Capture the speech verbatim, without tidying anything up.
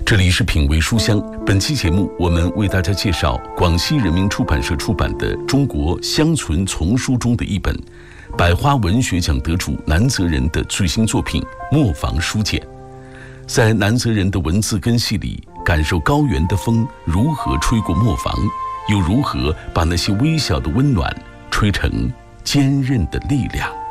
这里是品味书香，本期节目我们为大家介绍广西人民出版社出版的中国乡存丛书中的一本百花文学奖得主南泽人的最新作品《磨坊书简》。在南泽人的文字根系里，感受高原的风如何吹过磨坊，又如何把那些微小的温暖吹成坚韧的力量。